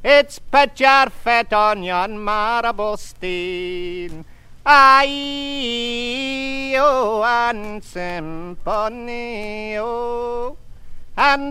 It's pitcher fet onion marabostin. Aye, oh, and symphony, oh, and